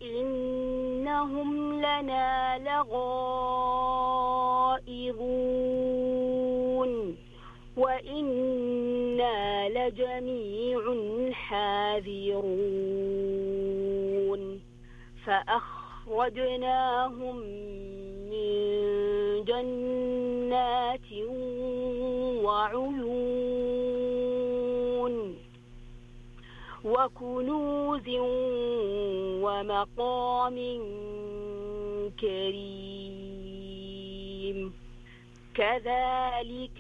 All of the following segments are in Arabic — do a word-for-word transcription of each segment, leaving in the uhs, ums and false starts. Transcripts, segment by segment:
وإنهم لنا لغائظون وإنا لجميع حاذرون فأخرجناهم من جنات وعيون وكنوز ومقام كريم كذلك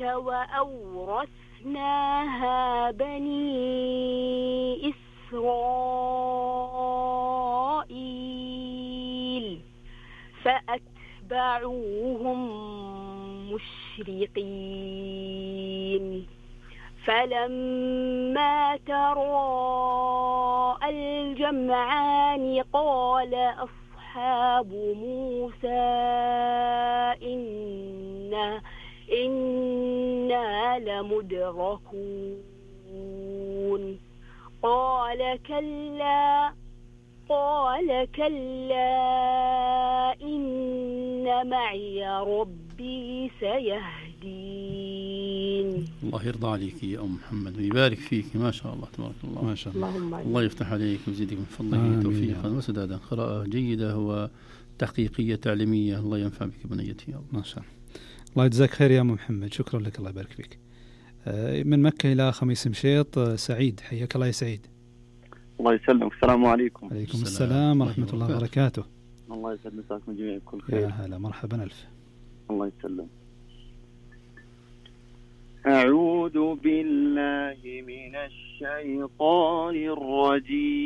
وأورثناها بني إسرائيل فأتبعوهم مشرقين فلما تراءى الجمعان قال أصحاب موسى إنا, إنا لمدركون قال كلا قال كلا إن معي ربي سيهدين. الله يرضى عليك يا أم محمد ويبارك فيك، ما شاء الله تبارك الله. ما شاء الله. الله يفتح عليك ويزيدك من فضله توفيقا وسدادا. قراءة جيدة وتحقيقية تعليمية. الله ينفع بك بنيتي يا الله. ما شاء الله. الله يجزاك خير يا أم محمد، شكرا لك، الله يبارك فيك. من مكة إلى خميس مشيط سعيد، حياك الله يا سعيد. الله يسلمك. السلام عليكم. عليكم السلام ورحمة الله وبركاته. الله يسلم مساكم جميعا بكل خير. يا هلا مرحبا ألف. الله يسلم. أعوذ بالله من الشيطان الرجيم.